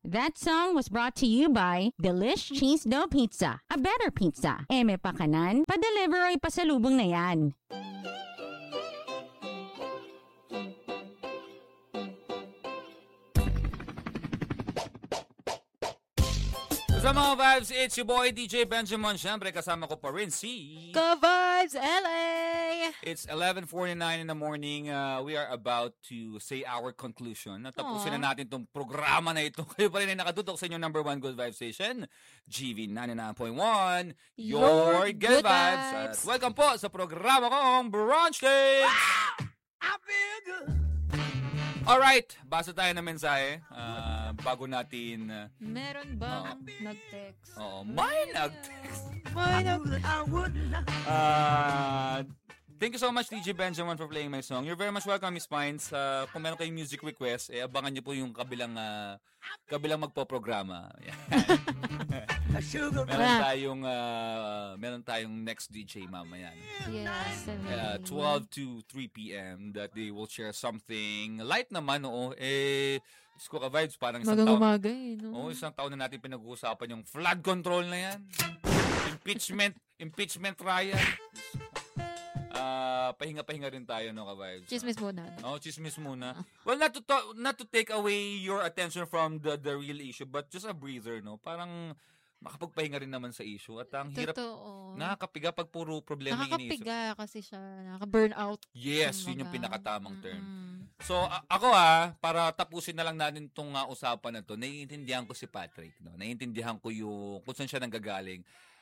That song was brought to you by Delish Cheese Dough Pizza, a better pizza. Eme pakanan, pa-deliver ay pasalubong na yan. Sa mga vibes, it's your boy DJ Benjamin. Siyempre, kasama ko pa rin si Ka-Vibes LA! It's 11:49 in the morning. We are about to say our conclusion. Natapusin na natin itong programa na ito. Kayo pa rin ay nakatutok sa inyong number one Good Vibes Station, GV 99.1, Your Good Vibes. At welcome po sa programa kong Brunch Dates! I feel good! Alright, basa tayo ng mensahe bago natin... Meron bang nag-text? Oo, may nag-text. Thank you so much, DJ Benjamin, for playing my song. You're very much welcome, Miss Pines. Kung meron kayong music request, abangan niyo po yung kabilang magpo-programa. Meron tayong next DJ mamaya. Yes. 12 to 3 p.m. that they will share something light naman, Diyos ko ka-vibes, parang isang taon. Umaga no? Oo, isang taon na natin pinag-uusapan yung flood control na yan. Impeachment trial. Pahinga-pahinga rin tayo, no, ka-vibes? Chismis muna. Chismis muna. Well, not to take away your attention from the real issue, but just a breather, no? Parang makapagpahinga rin naman sa issue. At ang hirap, nakakapiga pag puro problema yung iniisip. Nakakapiga kasi siya, nakaka-burnout. Yes, yun yung pinakatamang term. So, ako para tapusin na lang natin itong usapan na to, naiintindihan ko si Patrick, no? Naiintindihan ko yung kung saan siya nanggagaling.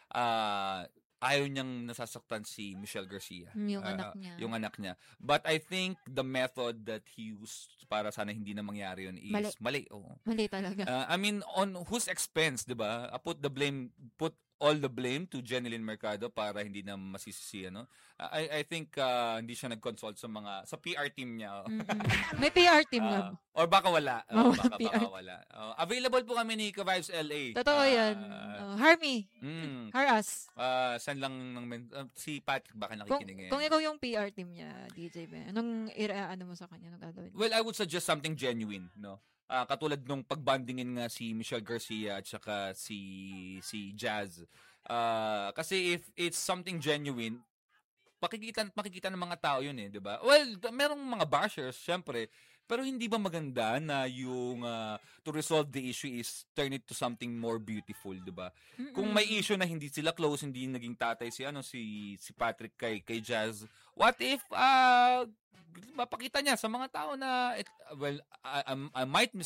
Ayaw niyang nasasaktan si Michelle Garcia. Yung anak niya. But I think the method that he used para sana hindi na mangyari yun is mali. Mali talaga. I mean, on whose expense, di ba? Put all the blame to Jeneline Mercado para hindi na masisisi, no? I think hindi siya nag-consult sa PR team niya. May PR team nga. Or baka wala. Baka wala. Available po kami ni Ka-Vibes LA. Totoo yan. Harmy. Haras. Saan lang si Patrick baka nakikinig ngayon. Kung ikaw yung PR team niya, DJ Ben, anong mo sa kanya? Anong gagawin? Well, I would suggest something genuine, no? Katulad nung pagbandingin nga si Michelle Garcia at saka si Jazz. Kasi if it's something genuine, makikita ng mga tao yun, di ba? Well, merong mga bashers, syempre, pero hindi ba maganda na yung to resolve the issue is turn it to something more beautiful, di ba? Kung may issue na hindi sila close, hindi naging tatay si Patrick kay Jazz, what if mapakita niya sa mga tao na I might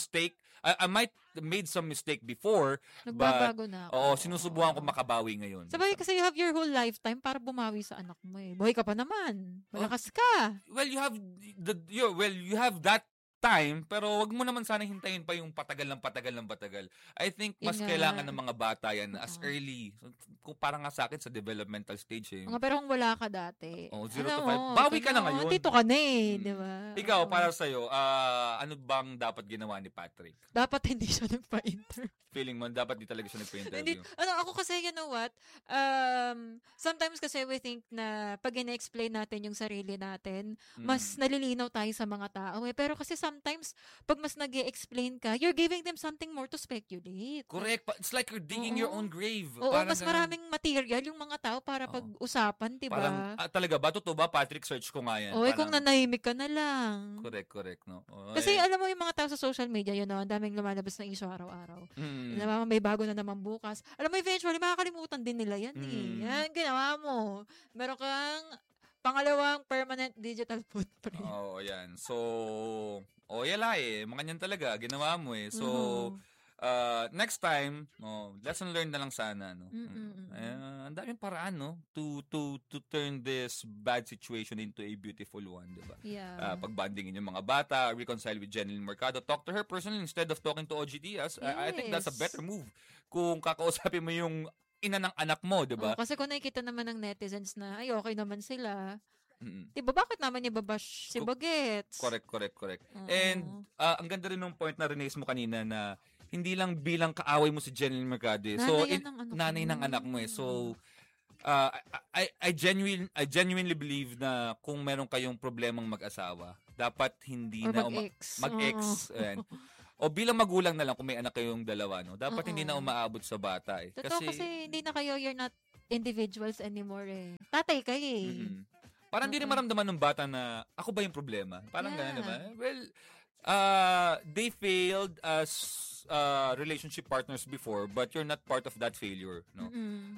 made some mistake before, nagbabago but na ako. Sinusubukan ko makabawi ngayon. Sabay kasi you have your whole lifetime para bumawi sa anak mo Buhay ka pa naman. Malakas ka. Well, you have that time, pero wag mo naman sana hintayin pa yung patagal. I think mas kailangan ng mga bata yan as early. Kung parang nga sa akin sa developmental stage pero kung wala ka dati. 0 to 5. Bawi ka na ngayon. Dito ka na di ba? Ikaw, para sa'yo, ano bang dapat ginawa ni Patrick? Dapat hindi siya nagpa-interview. Feeling mo, dapat di talaga siya nagpa-interview. Ako kasi, you know what? Sometimes kasi we think na pag ina-explain natin yung sarili natin, mas nalilinaw tayo sa mga tao. Pero kasi sometimes, pag mas nag-i-explain ka, you're giving them something more to speculate. Correct. It's like you're digging your own grave. Mas maraming material yung mga tao para pag-usapan, diba? Parang, talaga ba? Totoo ba? Patrick, search ko nga yan. Kung nanahimik ka na lang. Correct, no? Kasi alam mo yung mga tao sa social media, ang daming lumalabas na issue araw-araw. May bago na naman bukas. Alam mo, eventually, makakalimutan din nila yan Yan, ginawa mo. Meron kang pangalawang permanent digital footprint. Yan. So, yala mga yan talaga, ginawa mo So, next time, lesson learned na lang sana, no? Ang daming paraan, no? To turn this bad situation into a beautiful one, diba? Yeah. Pagbandingin yung mga bata, reconcile with Jeneline Mercado, talk to her personally instead of talking to OG Diaz. Yes. I think that's a better move. Kung kakausapin mo yung ina ng anak mo, diba? Kasi kung nakikita naman ng netizens na, okay naman sila, diba, bakit naman ibabash si Bagets? Correct. And, ang ganda rin ng point na rinaise mo kanina na hindi lang bilang kaaway mo si Jeneline Mercado. So, nanay ng anak mo So, I genuinely believe na kung meron kayong problemang mag-asawa, dapat hindi or na mag-ex. Mag-ex. o bilang magulang na lang kung may anak kayong dalawa, no, dapat Oo. hindi na umaabot sa bata eh. Totoo kasi hindi na kayo, you're not individuals anymore eh. Tatay kayo eh. Parang hindi rin maramdaman ng bata na ako ba yung problema. Parang Yeah. gano'n, diba? Well, they failed as relationship partners before, but you're not part of that failure, no?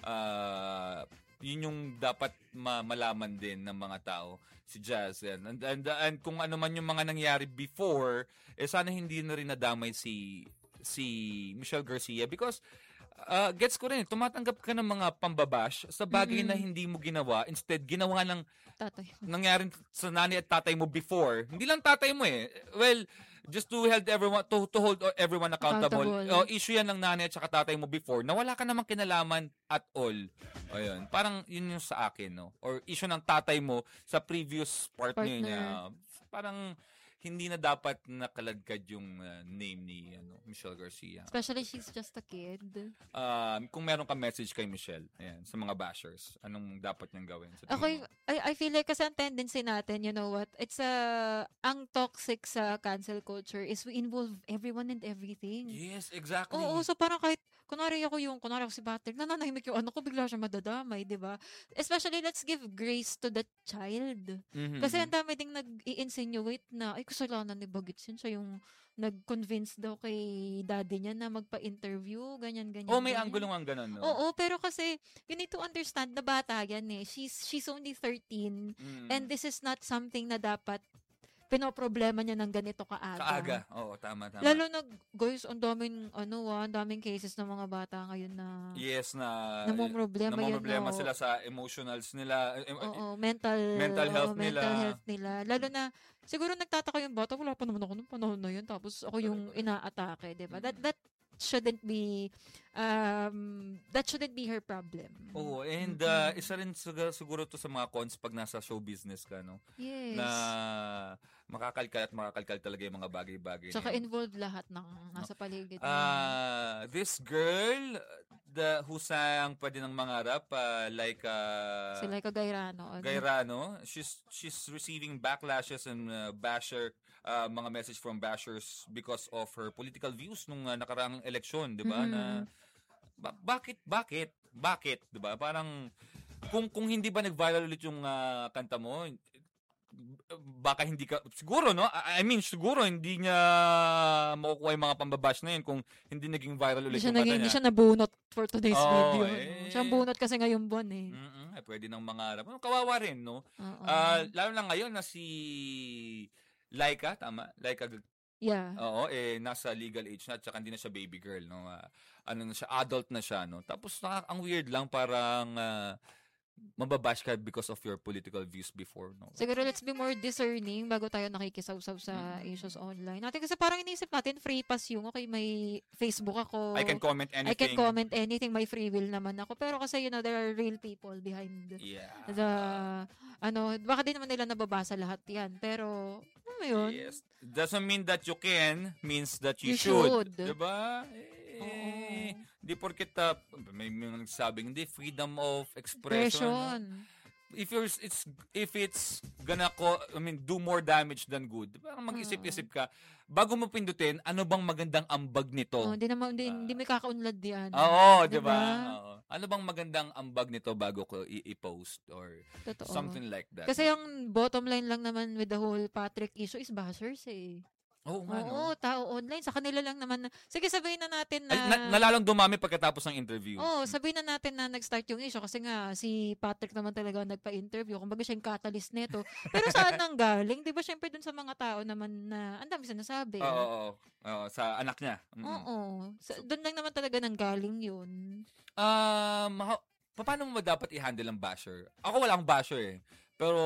Yun yung dapat malaman din ng mga tao, si Jazz. And kung ano man yung mga nangyari before, sana hindi na rin nadamay si Michelle Garcia because gets ko rin, tumatanggap ka ng mga pambabash sa bagay na hindi mo ginawa. Instead, ginawa ng nangyari sa nanay at tatay mo before. Hindi lang tatay mo eh. Well, just to hold everyone accountable. Issue yan ng nanay at saka tatay mo before na wala ka namang kinalaman at all. Ayun. Parang yun yung sa akin, no? Or issue ng tatay mo sa previous partner niya. Parang hindi na dapat nakaladkad yung name ni Michelle Garcia. Especially she's just a kid. Kung meron ka message kay Michelle, ayan, sa mga bashers, anong dapat niyang gawin? Okay, I feel like kasi ang tendency natin, you know what, it's ang toxic sa cancel culture is we involve everyone and everything. Yes, exactly. Oo, so parang kunwari ako si Patrick, nananahimik yung ko, bigla siya madadamay, di ba? Especially, let's give grace to the child. Kasi ang dami ding nag-i-insinuate na, kasalanan ni Bagitsin, siya yung nag-convince daw kay daddy niya na magpa-interview, ganyan. May anggulong ang ganun, no? Oo, pero kasi, you need to understand na bata yan eh. She's only 13, and this is not something na dapat pinoproblema niya ng ganito kaaga. Oo, tama. Lalo na, guys, ang daming cases ng mga bata ngayon na namumroblema sila sa emotionals nila. Mental health nila. Lalo na, siguro nagtataka yung bata, wala pa naman ako nung panahon na yun, tapos ako yung inaatake, diba? That shouldn't be her problem. Oo, and isa rin siguro to sa mga cons pag nasa show business ka, no? Yes. Na makakalkal talaga yung mga bagay-bagay. Saka involved lahat ng nasa paligid. This girl who sang Pwede Nang Mangarap, si Laika Gairano, she's receiving backlashes and mga message from bashers because of her political views nung nakaraang eleksyon, 'di ba? Na bakit, 'di ba? Parang kung hindi ba nag-viral ulit yung kanta mo, baka hindi ka siguro, no? Siguro hindi niya makukuha yung mga pambabash na yun kung hindi naging viral ulit yung kanta niya. Hindi siya nabunot for today's video. Siya bunot kasi ngayong buwan eh. Pwede nang mangarap. Kawawa rin, no? Lalo na ngayon na si Laika, tama? Laika, yeah. Oo, nasa legal age na at saka hindi na siya baby girl, no? Na siya, adult na siya, no? Tapos ang weird lang, parang mababash ka because of your political views before, no? Siguro let's be more discerning bago tayo nakikisaw-saw sa issues online natin. Kasi parang inisip natin, free pass yung, okay, may Facebook ako. I can comment anything. May free will naman ako. Pero kasi, there are real people behind baka din naman nila nababasa lahat yan. Pero, yun? Yes. Doesn't mean that you can, means that you should. Diba? Di porket may mga nagsabing hindi freedom of expression. If it's gonna do more damage than good, parang mag-isip-isip ka bago mo pindutin, ano bang magandang ambag nito? Hindi may kakaunlad diyan. Oo, diba? Ano bang magandang ambag nito bago ko i-post or Totoo. Something like that. Kasi yung bottom line lang naman with the whole Patrick issue is bashers eh. Oo, tao online. Sa kanila lang naman. Sige, sabihin na natin na nalalong dumami pagkatapos ng interview. Sabihin na natin na nag-start yung issue kasi nga si Patrick naman talaga nagpa-interview. Kumbaga siya yung catalyst nito. Pero saan nang galing? Di ba syempre dun sa mga tao naman na ang dami sinasabi. Oo, sa anak niya. Doon lang naman talaga nang galing yun. Paano mo dapat i-handle ang basher? Ako wala akong basher eh. Pero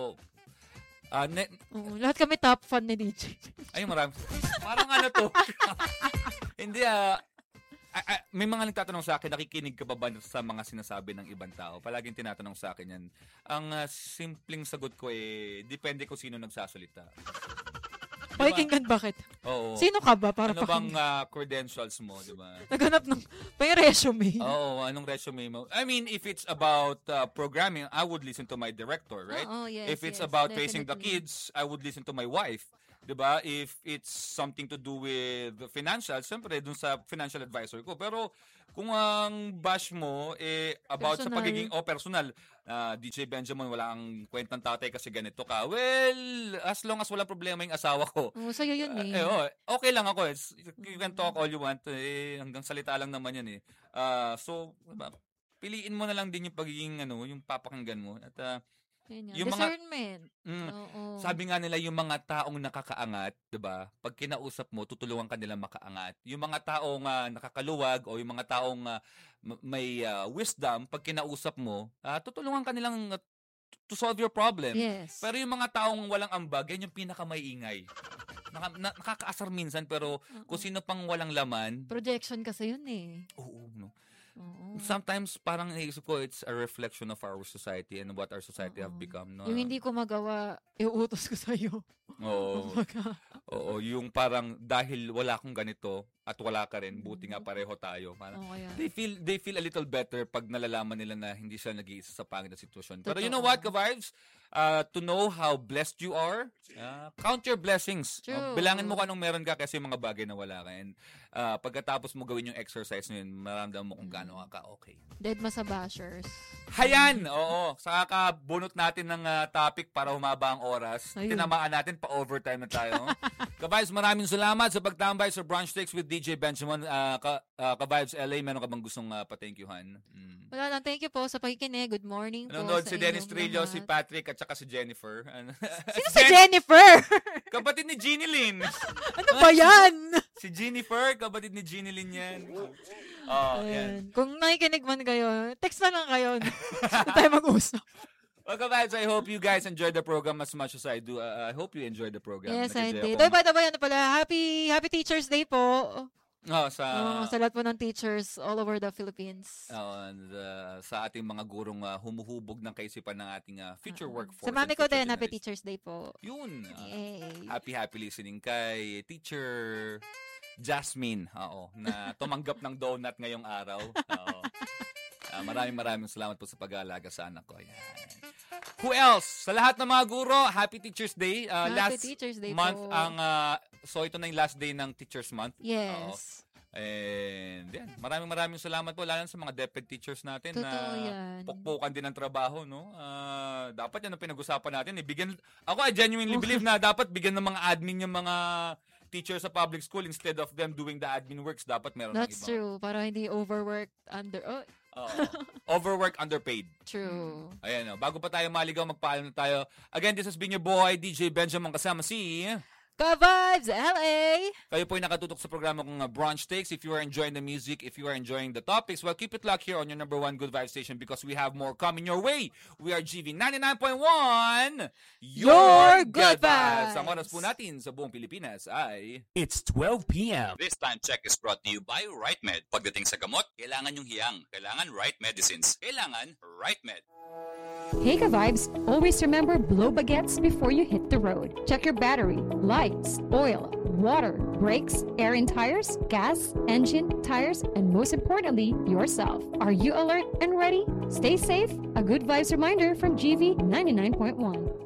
lahat kami top fan ni DJ. Ay, marami. Parang to. Hindi, may mga nagtatanong sa akin, nakikinig ka ba sa mga sinasabi ng ibang tao? Palaging tinatanong sa akin yan. Ang simpleng sagot ko depende kung sino nagsasalita. Pakinggan, bakit? Oo. Sino ka ba para ano bang credentials mo, di ba? Naghanap ng resume. Oo, anong resume mo? If it's about programming, I would listen to my director, right? Yes, if it's about raising the kids, I would listen to my wife. 'Diba? If it's something to do with financial, siyempre dun sa financial advisor ko. Pero kung ang bash mo about sa Personal. pagiging personal, DJ Benjamin, wala kang kwentang tatay kasi ganito ka. Well, as long as walang problema yung asawa ko, Sa'yo yun eh. okay lang ako. You can talk all you want. Hanggang salita lang naman yan eh. So, diba, piliin mo na lang din yung pagiging yung papakinggan mo. At Yun yan. yung mga Discernment. Oo. sabi nga nila yung mga taong nakakaangat, 'di ba? Pag kinausap mo, tutulungan ka nila makaangat. Yung mga taong nakakaluwag o yung mga taong may wisdom, pag kinausap mo, tutulungan ka nilang to solve your problem. Yes. Pero yung mga taong walang ambag, yan yung pinakamaiingay. Nakakaasar minsan, pero kung sino pang walang laman, Projection kasi yun eh. oo, no. Oo. Sometimes parang naisip ko it's a reflection of our society and what our society have become, no? Yung hindi ko magawa, iuutos ko sa'yo. Oo. Kumbaga. Oo, yung parang dahil wala akong ganito at wala ka rin, buti nga pareho tayo. Parang, Okay. they feel a little better pag nalalaman nila na hindi sila nag-iisa sa pangit na sitwasyon. Pero you Totoo. know what, ka-vibes? To know how blessed you are, count your blessings. True. Bilangin mo kung anong meron ka kasi mga bagay na wala ka. And pagkatapos mo gawin yung exercise na yun, maramdaman mo kung gaano ka okay. Dead ma sa bashers. Hayan! Oo. Saka kabunot natin ng topic para humaba ang oras. Ayun. Tinamaan natin, pa-overtime na tayo. Ka-Vibes, maraming salamat sa pagtambay sa Brunch Takes with DJ Benjamin. Ka-Vibes LA, meron ka bang gustong pa-thank youhan? Wala lang. Thank you po sa pakikinig. Good morning po Nanonood sa si Dennis inyong Trillo, lahat. si Patrick, at saka si Jennifer. Sino si Jennifer? Kapatid ni Jeannie Lynn. Ano ba yan? Si Jennifer, kapatid ni Jeannie Lynn yan. Oh, yan. Ayan. Kung nakikinig man kayo, text na lang kayo. Hindi tayo mag-usap. Well, ka-Vibes, I hope you guys enjoyed the program as much as I do. I hope you enjoyed the program. Yes, I Nag-enjoy did. ako. By the way, ano pala, happy Teacher's Day po. Sa lahat po ng teachers all over the Philippines. And sa ating mga gurong humuhubog ng kaisipan ng ating future workforce. Sa mami and ko future din, happy generations. Teacher's Day po. Yun. Yay. Happy listening kay Teacher Jasmine. Oo, na tumanggap ng donut ngayong araw. Oo. Maraming salamat po sa pag-aalaga sa anak ko. Ayan. Who else? Sa lahat ng mga guro, happy Teacher's Day. Happy Last Teacher's Day month po. so ito na yung last day ng Teacher's Month. Yes. And yan, maraming salamat po lalo sa mga DepEd teachers natin Totoo na yan. pukpukan din ng trabaho, no? Dapat yan ang pinag-usapan natin. Ako I genuinely believe na dapat bigyan ng mga admin yung mga teachers sa public school instead of them doing the admin works. Dapat meron ng That's iba. true. Para hindi overworked Overwork, underpaid. True. Ayan, bago pa tayo maligaw, magpaalam na tayo. Again, this has been your boy, DJ Benjamin, kasama si... Ka-Vibes LA! Kayo po ay nakatutok sa programa kong Brunch Takes. If you are enjoying the music, if you are enjoying the topics, well, keep it locked here on your number one Good Vibe station because we have more coming your way. We are GV 99.1, Your Good Vibes. Ang oras po natin sa buong Pilipinas ay... It's 12 p.m. This time check is brought to you by RightMed. Pagdating sa gamot, kailangan yung hiyang. Kailangan right medicines. Kailangan RightMed. Hey ka-Vibes, always remember blow baguettes before you hit the road. Check your battery, lights, oil, water, brakes, air in tires, gas, engine, tires, and most importantly, yourself. Are you alert and ready? Stay safe. A good vibes reminder from GV 99.1.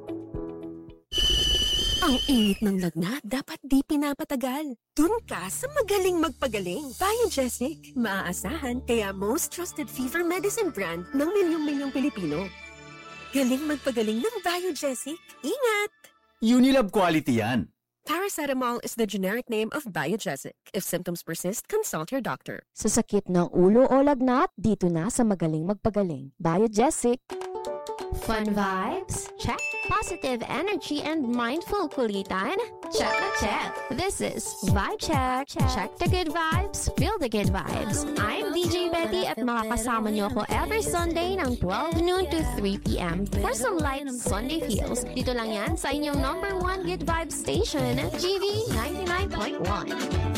Ang init ng lagnat, dapat di pinapatagal. Dun ka sa magaling magpagaling. Biogesic, maaasahan, kaya most trusted fever medicine brand ng milyong-milyong Pilipino. Galing magpagaling ng Biogesic. Ingat! Unilab quality yan. Paracetamol is the generic name of Biogesic. If symptoms persist, consult your doctor. Sa sakit ng ulo o lagnat, dito na sa magaling magpagaling. Biogesic. Fun vibes? Check. Positive energy and mindful kulitan? Check na check. This is Vibe Check. Check the good vibes, feel the good vibes. I'm DJ Betty at makakasama niyo ako every Sunday ng 12 noon to 3 p.m. for some light Sunday feels. Dito lang yan sa inyong number one good vibes station, GV 99.1.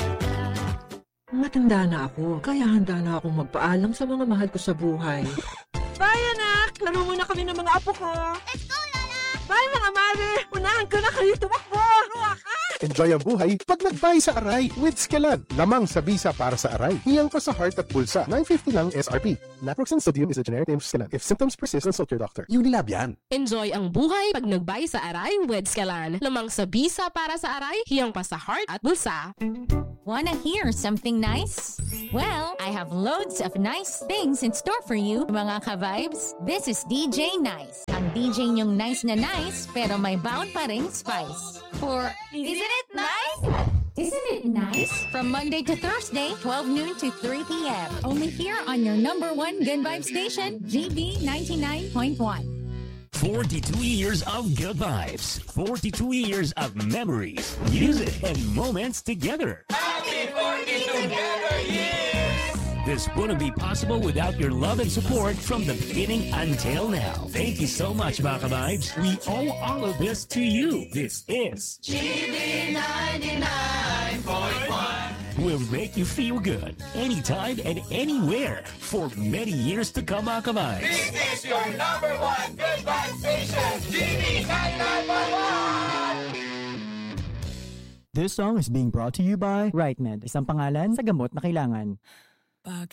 Matanda na ako, kaya handa na akong magpaalam sa mga mahal ko sa buhay. Bye, anak! Laro muna kami ng mga apo ko! Let's go, Lala! Bye, mga mare! Unahan ko na kayo tumakbo! Ruwa ka! Enjoy ang buhay pag nagbay sa Aray with Skelan. Lamang sa bisa para sa Aray. Hiyang pa sa heart at bulsa. $9.50 lang SRP. Naproxen sodium is a generic name of Skelan. If symptoms persist, consult your doctor. Unilab yan. Enjoy ang buhay pag nagbay sa Aray with Skelan. Lamang sa bisa para sa Aray. Hiyang pa sa heart at bulsa. Wanna hear something nice? Well, I have loads of nice things in store for you, mga ka-vibes. This is DJ Nice. Ang DJ niyong nice na nice, pero may bound pa ring spice. For Isn't It Nice? Isn't it nice? From Monday to Thursday, 12 noon to 3 p.m. Only here on your number one good vibe station, GB 99.1. 42 years of good vibes. 42 years of memories, music, and moments together. Happy 42 together years! This wouldn't be possible without your love and support from the beginning until now. Thank you so much, Baka Vibes. We owe all of this to you. This is GB 99.1. Will make you feel good anytime and anywhere for many years to come, Baka Vibes. This is your number one good vibe station, GB 99.1. This song is being brought to you by RightMed, isang pangalan sa gamot na kailangan.